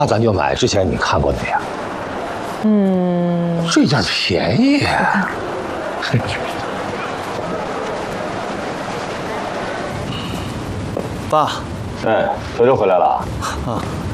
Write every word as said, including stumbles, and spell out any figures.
那咱就买之前你看过的呀。嗯，这件便宜。 爸， 哎，球球回来了。 啊。